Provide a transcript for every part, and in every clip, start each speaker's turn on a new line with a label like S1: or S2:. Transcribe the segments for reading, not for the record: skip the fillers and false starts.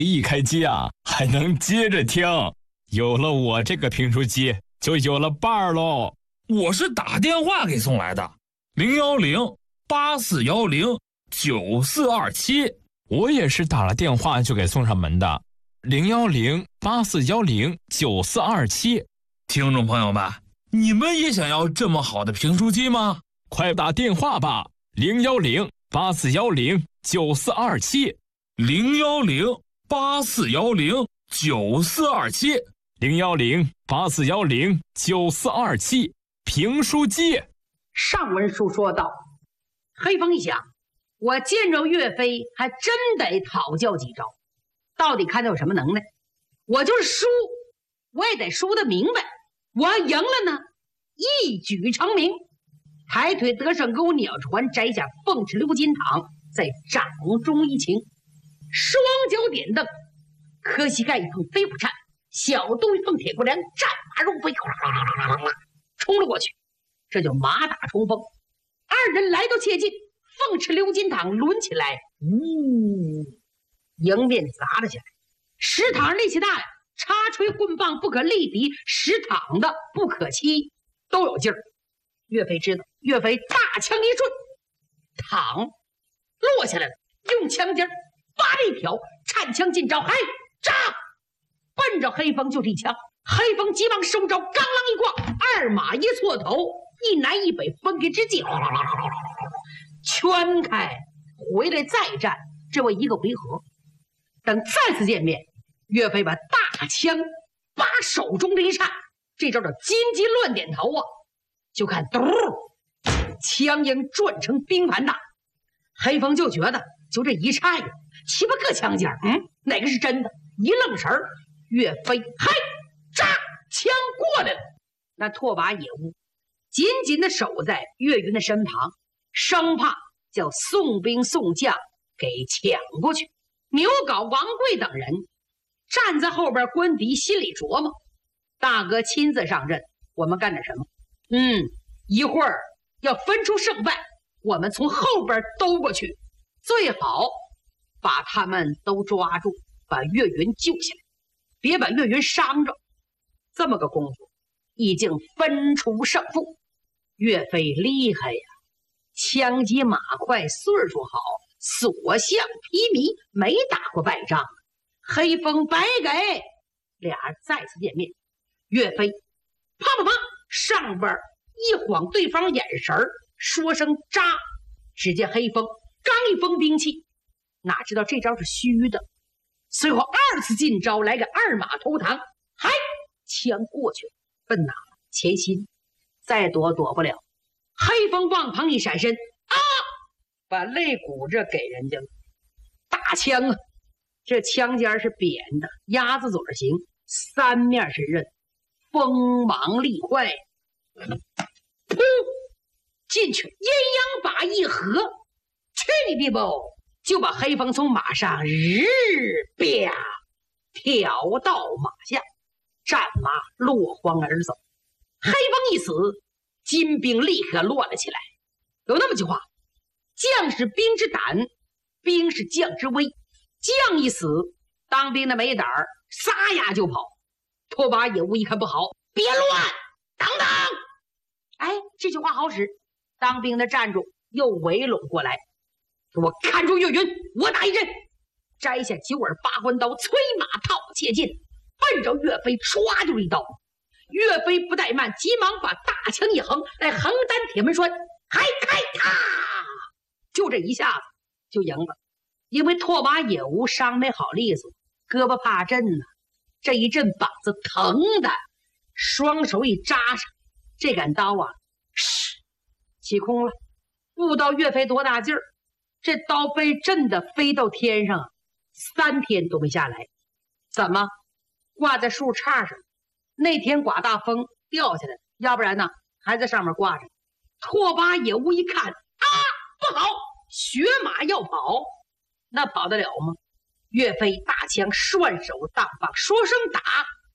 S1: 一开机啊，还能接着听。有了我这个评书机，就有了伴儿喽。
S2: 我是打电话给送来的，010-8410-9427。
S1: 我也是打了电话就给送上门的，010-8410-9427。
S2: 听众朋友们，你们也想要这么好的评书机吗？
S1: 快打电话吧，010-8410-9427。
S2: 010-8410-9427。
S1: 010-8410-9427。评书机。
S3: 上文书说到，黑风一想，我见着岳飞还真得讨教几招，到底看他有什么能耐。我就是输，我也得输得明白。我要赢了呢，一举成名。抬腿得胜钩，鸟船摘下凤翅鎏金躺，在掌中一擎，双脚点蹬，磕膝盖一碰飞虎颤，小肚一碰铁骨梁，战马如飞，冲了过去。这就马打冲锋，二人来到切近，凤翅鎏金躺抡起来，迎面砸了下来。石躺力气大呀，插锤棍棒不可力敌，石躺的不可欺，都有劲儿。岳飞知道，岳飞大枪一顺，躺落下来了，用枪尖叭的一挑，颤枪进招，嘿，扎，奔着黑风就是一枪。黑风急忙收招，刚啷一挂，二马一错头，一南一北分开之际，圈开回来再战，这为一个回合。等再次见面，岳飞把大枪把手中的一颤，这招叫金鸡乱点头啊！就看嘟，枪缨转成冰盘大。黑风就觉得就这一颤呀，七八个枪尖，哪个是真的？一愣神儿，岳飞嘿扎枪过来了。那拓跋野乌紧紧地守在岳云的身旁，生怕叫宋兵宋将给抢过去。牛皋、王贵等人站在后边观敌，心里琢磨：大哥亲自上阵，我们干点什么？一会儿要分出胜败，我们从后边兜过去，最好把他们都抓住，把岳云救下来，别把岳云伤着。这么个功夫已经分出胜负。岳飞厉害呀，枪击马快，岁数好，所向披靡，没打过败仗。黑风白给，俩人再次见面，岳飞啪啪啪上边一晃对方眼神，说声扎。只见黑风刚一封兵器，哪知道这招是虚的，随后二次进招，来个二马投唐，嗨，枪过去了，奔哪了？前心，再躲不了。黑风往旁一闪身，把肋骨这给人家了。大枪啊，这枪尖是扁的，鸭子嘴形，三面是刃，锋芒利坏，噗进去，阴阳把一合，去你的吧！就把黑风从马上啪挑到马下，战马落荒而走。黑风一死，金兵立刻乱了起来。有那么句话，将是兵之胆，兵是将之威。将一死，当兵的没胆儿，撒丫就跑。拓跋野乌一看不好，别乱，等等！哎，这句话好使。当兵的站住，又围拢过来，给我看住岳云，我打一阵。摘下九耳八关刀，催马套切近，奔着岳飞唰就一刀。岳飞不怠慢，急忙把大枪一横，来横担铁门栓，还开他，就这一下子就赢了。因为拓跋野乌伤没好利索，胳膊怕震呢，这一阵膀子疼的，双手一扎上，这杆刀啊，起空了。不知道岳飞多大劲儿，这刀被震得飞到天上，3天都没下来。怎么？挂在树杈上，那天刮大风掉下来，要不然呢还在上面挂着。拓跋野乌一看，不好，血马要跑，那跑得了吗？岳飞大枪涮手当棒，说声打，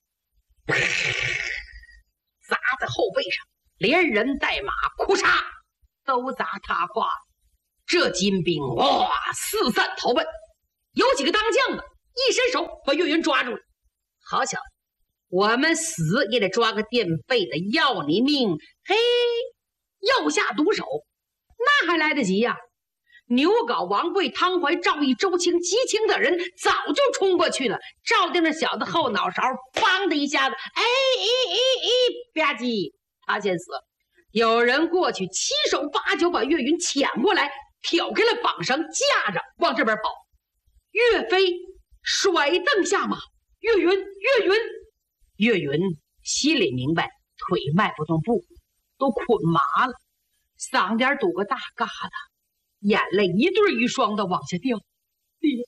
S3: 砸在后背上，连人带马哭嚓都砸塌挂了。这金兵哇四散逃奔，有几个当将的一伸手把岳云抓住了。好巧，我们死也得抓个垫背的，要你命！嘿，要下毒手，那还来得及呀！牛皋、王贵、汤怀、赵毅、周青、吉清等人早就冲过去了。赵定那小子后脑勺，梆的一下子，吧唧，他先死了。有人过去七手八脚把岳云抢过来，挑开了绑绳，架着往这边跑。岳飞甩蹬下马，岳云心里明白，腿迈不动步，都捆麻了，嗓点堵个大疙瘩，眼泪一对一双的往下掉。爹，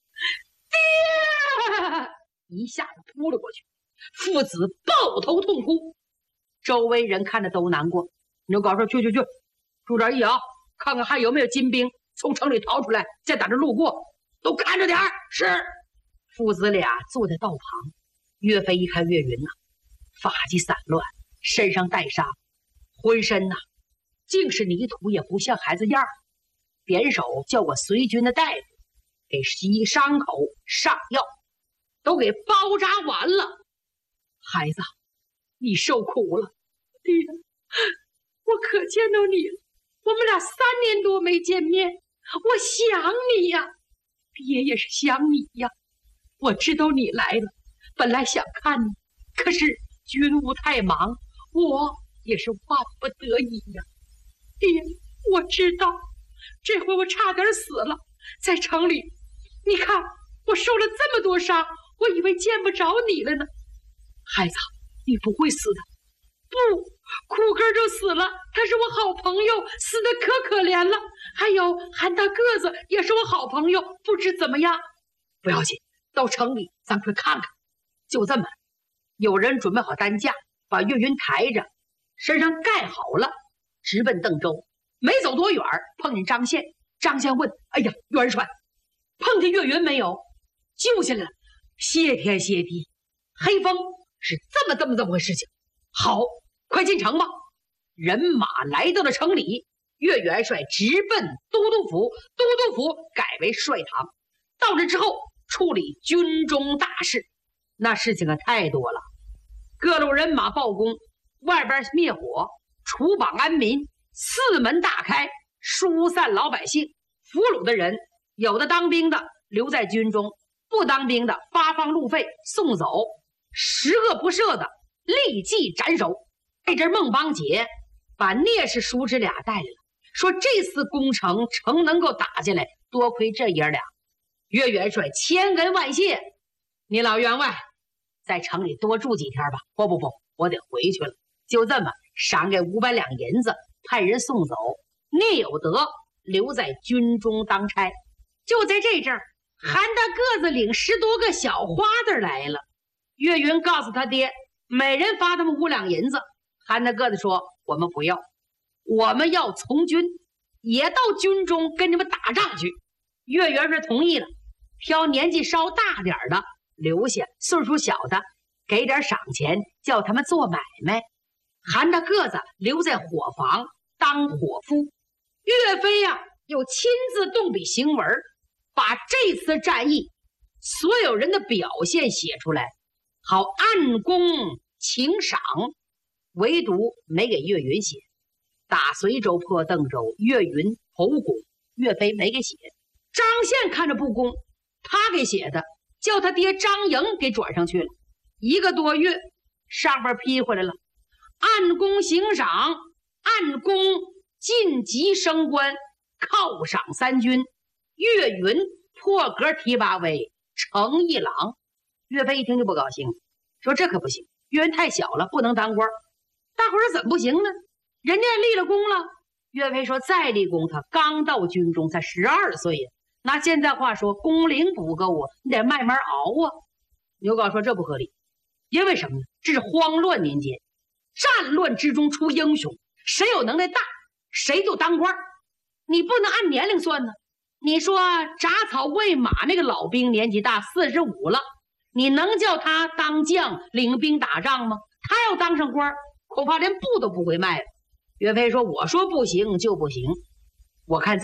S3: 一下子扑了过去，父子抱头痛哭。周围人看着都难过。牛皋说：“去，注点意啊，看看还有没有金兵从城里逃出来，再打这路过，都看着点儿。”是。父子俩坐在道旁，岳飞一看岳云呐，发髻散乱，身上带伤，浑身呐尽是泥土，也不像孩子样儿。点手叫我随军的大夫给洗伤口上药，都给包扎完了。孩子，你受苦了。爹，我可见到你了，我们俩3年多没见面，我想你呀。爹也是想你呀。我知道你来了，本来想看你，可是军务太忙，我也是万不得已呀。爹，我知道，这回我差点死了，在城里，你看我受了这么多伤，我以为见不着你了呢。孩子，你不会死的。不，苦根就死了，他是我好朋友，死的可怜了。还有韩大个子也是我好朋友，不知怎么样。不要紧，到城里咱快看看。就这么，有人准备好担架，把岳云抬着，身上盖好了，直奔邓州。没走多远，碰见张宪。张宪问：“哎呀，元帅，碰见岳云没有？救下来了。谢天谢地，黑风是这么回事情。好，快进城吧。”人马来到了城里，岳元帅直奔都督府，都督府改为帅堂。到这之后，处理军中大事，那事情可太多了。各路人马报功，外边灭火，除绑安民，四门大开，疏散老百姓。俘虏的人，有的当兵的留在军中，不当兵的发放路费送走，十恶不赦的立即斩首。这阵孟邦杰把聂氏叔侄俩带来了，说这次攻城城能够打下来，多亏这爷俩。岳元帅千恩万谢，你老员外在城里多住几天吧。不，我得回去了。就这么赏给500两银子，派人送走。聂有德留在军中当差。就在这阵儿，韩大个子领10多个小花子来了。岳云告诉他爹，每人发他们5两银子。韩大个子说：“我们不要，我们要从军，也到军中跟你们打仗去。”岳元帅同意了，挑年纪稍大点的留下，岁数小的给点赏钱，叫他们做买卖。韩大个子留在伙房当伙夫。岳飞呀，又亲自动笔行文，把这次战役所有人的表现写出来，好暗功请赏。唯独没给岳云写。打随州破邓州，岳云头功，岳飞没给写。张宪看着不公，他给写的，叫他爹张营给转上去了。1个多月，上边批回来了，按功行赏，按功晋级升官，犒赏3军。岳云破格提拔为成一郎。岳飞一听就不高兴，说这可不行，岳云太小了，不能当官。大伙儿说怎么不行呢？人家立了功了。岳飞说再立功，他刚到军中才12岁呀。拿现在话说，工龄不够啊，你得慢慢熬啊。牛皋说这不合理，因为什么呢？这是慌乱年间，战乱之中出英雄，谁有能耐大，谁就当官。你不能按年龄算呢。你说铡草喂马那个老兵年纪大，45了，你能叫他当将领兵打仗吗？他要当上官，恐怕连布都不会卖了。岳飞说：“我说不行就不行，我看这么办，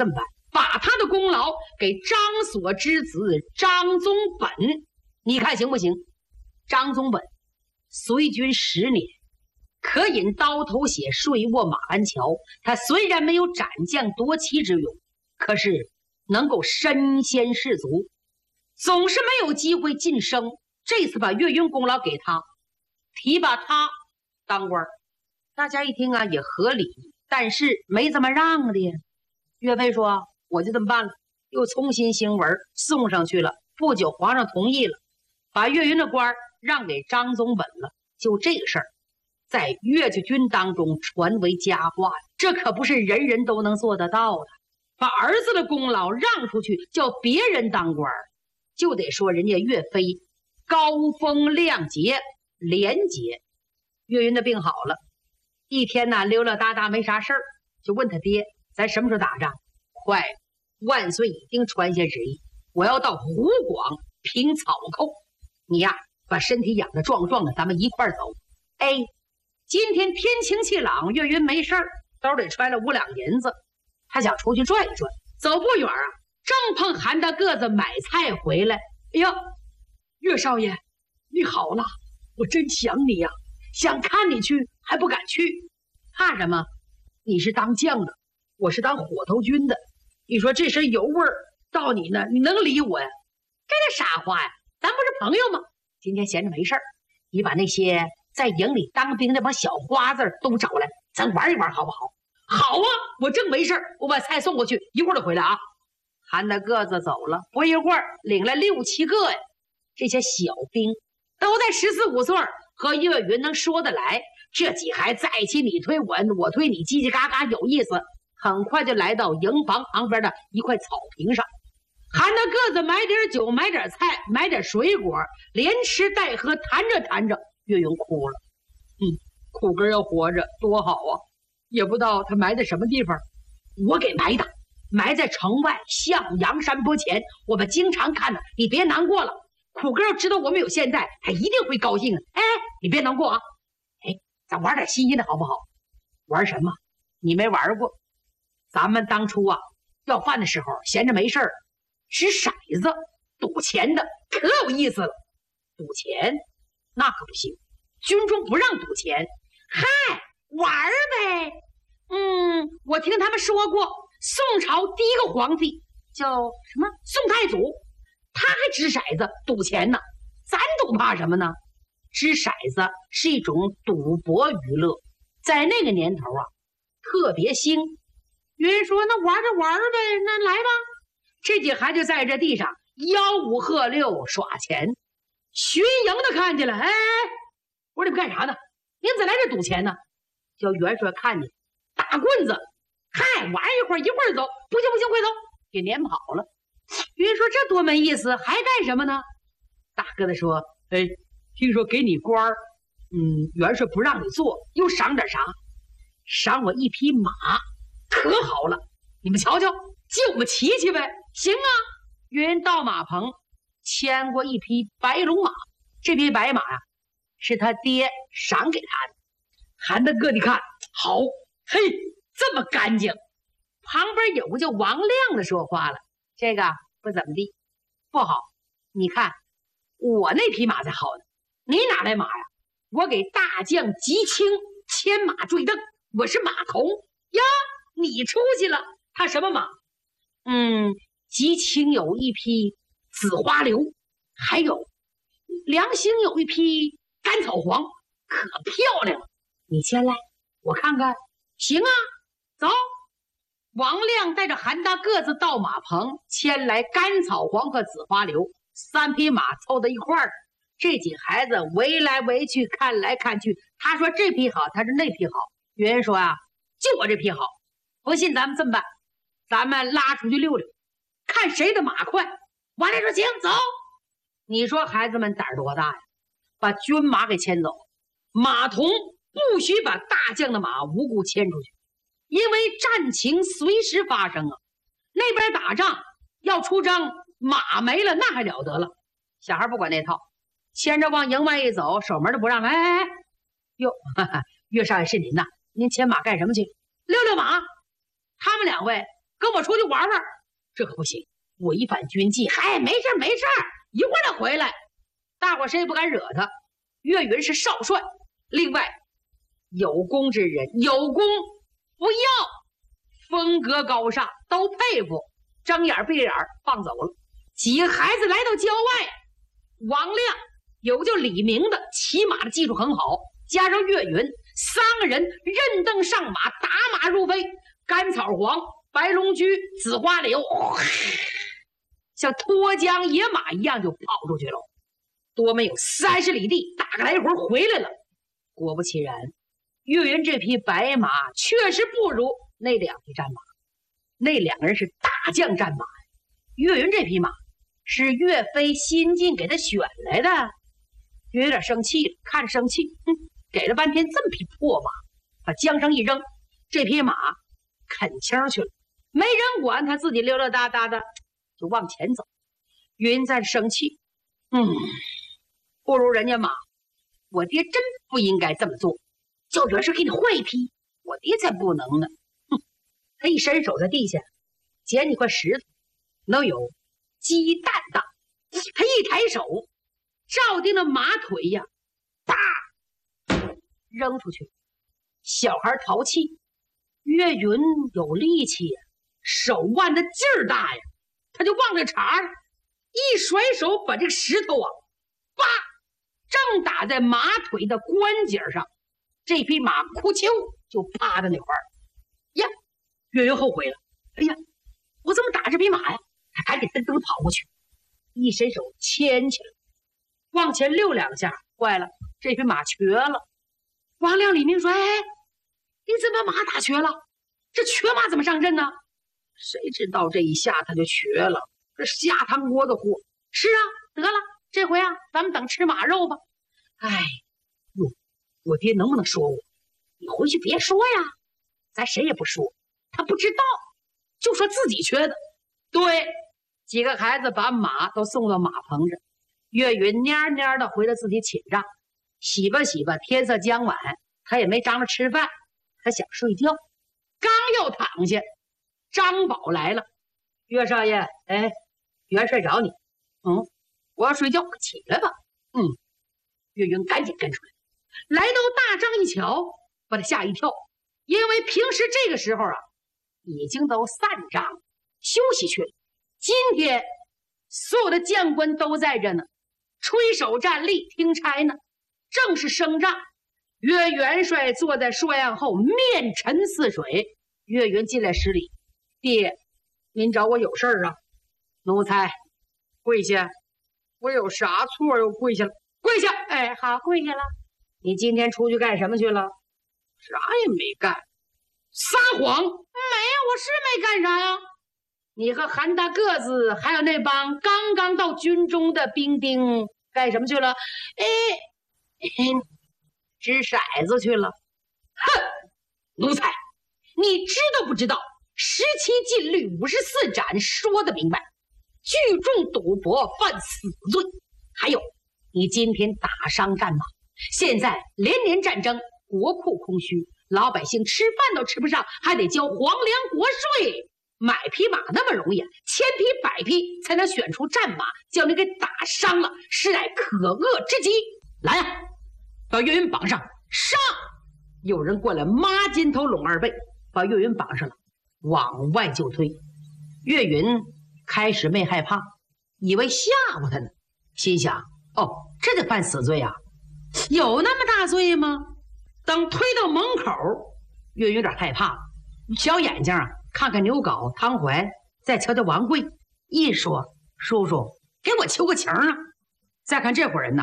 S3: 把他的功劳给张所之子张宗本，你看行不行？张宗本随军10年，可饮刀头血，睡卧马鞍桥。他虽然没有斩将夺旗之勇，可是能够身先士卒，总是没有机会晋升。这次把岳云功劳给他，提拔他当官，大家一听啊也合理，但是没这么让的。岳飞说我就这么办了，又重新行文送上去了。不久皇上同意了，把岳云的官让给张宗本了。就这个事儿在岳家军当中传为佳话，这可不是人人都能做得到的。把儿子的功劳让出去叫别人当官，就得说人家岳飞高风亮节廉洁。岳云的病好了，一天呢溜溜达达没啥事儿，就问他爹咱什么时候打仗？快，万岁已经传下旨意，我要到湖广平草寇，你呀把身体养得壮壮的，咱们一块儿走。哎，今天天晴气朗，岳云没事儿，兜里揣了5两银子，他想出去转一转。走不远啊，正碰韩大个子买菜回来。哎呀，岳少爷你好了，我真想你呀，想看你去还不敢去。怕什么？你是当将的，我是当火头军的，你说这身油味儿到你呢，你能理我呀？这个傻话呀，咱不是朋友吗？今天闲着没事儿，你把那些在营里当兵那帮小花子都找来，咱玩一玩好不好？好啊，我正没事儿，我把菜送过去，一会儿就回来啊。韩大个子走了，不一会儿领了6、7个呀，这些小兵都在14、15岁，和岳云能说得来。这几孩在一起，你推我推你，叽叽嘎嘎有意思。很快就来到营房旁边的一块草坪上，韩大个子买点酒，买点菜，买点水果，连吃带喝，谈着谈着，岳云哭了。苦根要活着多好啊！也不知道他埋在什么地方，我给埋的，埋在城外向阳山坡前，我们经常看的。你别难过了，苦根要知道我们有现在，他一定会高兴的。哎，你别难过啊！哎，咱玩点新鲜的好不好？玩什么？你没玩过。咱们当初啊要饭的时候，闲着没事儿，掷骰子赌钱的，可有意思了。赌钱那可不行，军中不让赌钱。嗨，玩呗。我听他们说过，宋朝第一个皇帝叫什么宋太祖，他还掷骰子赌钱呢。咱赌怕什么呢？掷骰子是一种赌博娱乐，在那个年头啊特别兴。有人说那玩就玩呗，那来吧。这几孩就在这地上吆五喝六耍钱。巡营的看见了，哎，我说你们干啥呢？你们怎么来这赌钱呢？叫元帅看见，打棍子，嗨，玩一会儿走，不行，快走，给撵跑了。有人说这多没意思，还干什么呢？大个子说，哎，听说给你官儿，元帅不让你做，又赏点啥？赏我一匹马，可好了，你们瞧瞧，借我们骑骑呗。行啊，岳云到马棚牵过一匹白龙马，这匹白马呀是他爹赏给他的。韩大哥你看好，嘿，这么干净。旁边有个叫王亮的说话了，这个不怎么地，不好。你看我那匹马才好呢，你哪来马呀？我给大将吉清牵马坠镫，我是马童呀。你出息了，他什么马？吉清有一匹紫花流，还有梁兴有一匹甘草黄，可漂亮了。你牵来我看看。行啊，走。王亮带着韩大个子到马棚，牵来甘草黄和紫花流3匹马凑到一块儿。这几孩子围来围去，看来看去，他说这匹好，他说那匹好。有人说啊，就我这匹好。不信咱们这么办，咱们拉出去溜溜，看谁的马快。王亮说行，走。你说孩子们胆儿多大呀？把军马给牵走，马童不许把大将的马无故牵出去，因为战情随时发生啊。那边打仗要出征，马没了那还了得了。小孩不管那套，牵着往营外一走，守门都不让。哎，哟，岳少爷是您呐，您牵马干什么去？溜溜马。他们2位跟我出去玩玩， 这可不行，违反军纪。嗨，没事没事，一会儿他回来，大伙谁也不敢惹他。岳云是少帅，另外有功之人，有功不要，风格高尚，都佩服。睁眼闭眼放走了。几个孩子来到郊外，王亮有叫李明的骑马的技术很好，加上岳云，3个人认凳上马，打马入飞。甘草黄、白龙驹、紫花柳，像脱缰野马一样就跑出去了。多没有30里地，打个来回回来了。果不其然，岳云这匹白马确实不如那2匹战马。那2个人是大将战马，岳云这匹马是岳飞新进给他选来的。岳有点生气了，看着生气，给了半天这么匹破马，把缰绳一扔，这匹马啃青去了，没人管，他自己溜溜达达的就往前走。云在生气，不如人家马，我爹真不应该这么做，就这是给你换一匹，我爹才不能呢。他一伸手在地下捡几块石头，能有鸡蛋大。他一抬手，照定那马腿呀，啪扔出去。小孩淘气，岳云有力气呀，手腕的劲儿大呀，他就往这茬一甩手，把这个石头啊，叭，正打在马腿的关节上。这匹马哭啾就趴在那块儿呀。岳云后悔了，哎呀，我怎么打这匹马呀？他赶紧噔噔跑过去，一伸手牵起来，往前溜2下，坏了，这匹马瘸了。王亮、李明说：“哎，你怎么把马打瘸了？这瘸马怎么上阵呢？”谁知道这一下他就瘸了，这下汤锅的货。是啊，得了，这回啊，咱们等吃马肉吧。哎呦，我爹能不能说我？你回去别说呀，咱谁也不说。他不知道，就说自己缺的。对，几个孩子把马都送到马棚上，岳云蔫蔫的回了自己寝帐，洗吧洗吧，天色将晚，他也没张罗吃饭，他想睡觉。刚要躺下，张宝来了：“岳少爷，哎，元帅找你。”“我要睡觉，起来吧。”岳云赶紧跟出来，来到大帐一瞧，把他吓一跳，因为平时这个时候啊，已经都散帐休息去了。今天所有的将官都在这呢，吹手站立听差呢，正是升帐。岳元帅坐在帅案后，面沉似水。岳云进来施礼：“爹，您找我有事儿啊？”奴才跪下。我有啥错又跪下了？跪下！哎，好，跪下了。你今天出去干什么去了？啥也没干。撒谎！没呀，我是没干啥呀。你和韩大个子还有那帮刚刚到军中的兵丁干什么去了？掷骰子去了。哼，奴才，你知道不知道17禁律54斩说得明白，聚众赌博犯死罪。还有，你今天打伤战马，现在连年战争，国库空虚，老百姓吃饭都吃不上，还得交皇粮国税。买匹马那么容易啊，千匹百匹才能选出战马，叫你给打伤了，实乃可恶之极。来呀，把岳云绑上，上！有人过来，抹金头拢2背，把岳云绑上了，往外就推。岳云开始没害怕，以为吓唬他呢，心想：哦，这得犯死罪啊，有那么大罪吗？等推到门口，岳云有点害怕，小眼睛啊看看牛皋、汤怀，再瞧瞧王贵，一说：“叔叔，给我求个情啊！”再看这伙人呢，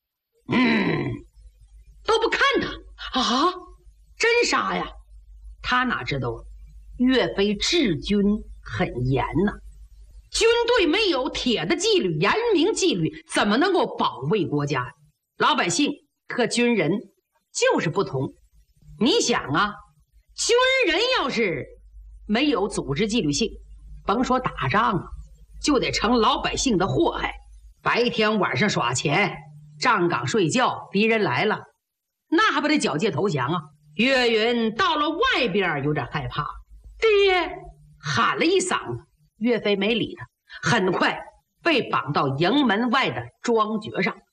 S3: 都不看他啊，真杀呀！他哪知道岳飞治军很严呐，军队没有铁的纪律、严明纪律，怎么能够保卫国家？老百姓和军人就是不同。你想啊，军人要是没有组织纪律性，甭说打仗啊，就得成老百姓的祸害。白天晚上耍钱，站岗睡觉，敌人来了，那还不得缴械投降啊？岳云到了外边有点害怕，爹喊了一嗓子：“ 岳飞没理他，很快被绑到营门外的庄爵上。